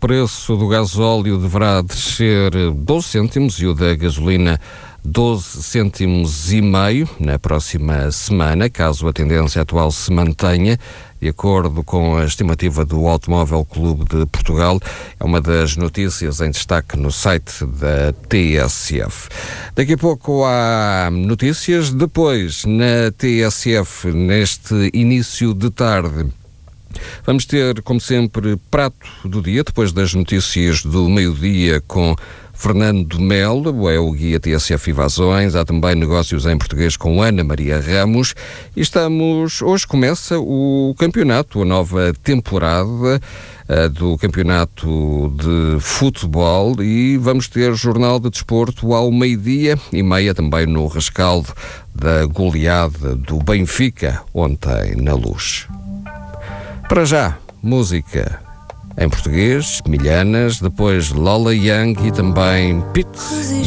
preço do gasóleo deverá descer 12 cêntimos e o da gasolina 12 cêntimos e meio na próxima semana, caso a tendência atual se mantenha, de acordo com a estimativa do Automóvel Clube de Portugal. É uma das notícias em destaque no site da TSF. Daqui a pouco há notícias. Depois, na TSF, neste início de tarde, vamos ter, como sempre, prato do dia, depois das notícias do meio-dia com Fernando Melo, é o guia TSF Invasões. Há também negócios em português com Ana Maria Ramos. E hoje começa o campeonato, a nova temporada do campeonato de futebol, e vamos ter jornal de desporto ao 12:30 também no rescaldo da goleada do Benfica ontem na Luz. Para já, música em português, Milhanas, depois Lola Young e também Pete